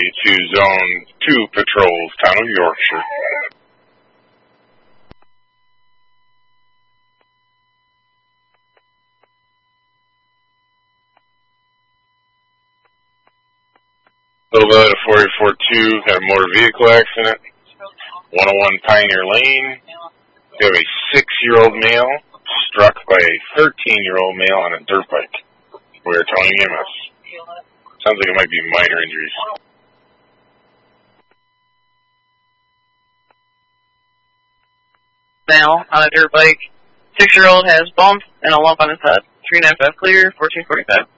to Zone 2 Patrols, Town of Yorkshire. Little bit of 4842, got a motor vehicle accident. 101 Pioneer Lane. We have a 6-year-old male struck by a 13-year-old male on a dirt bike. We are telling EMS. Sounds like it might be minor injuries. Male on a dirt bike. 6-year-old has bump and a lump on his head. 395 clear, 1445.